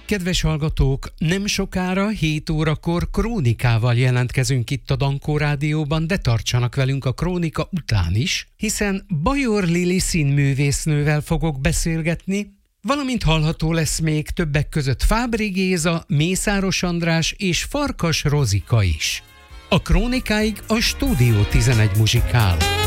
Kedves hallgatók, nem sokára 7 órakor krónikával jelentkezünk itt a Dankó Rádióban, de tartsanak velünk a krónika után is, hiszen Bajor Lili színművésznővel fogok beszélgetni, valamint hallható lesz még többek között Fábry Géza, Mészáros András és Farkas Rozika is. A krónikáig a Stúdió 11 muzsikál.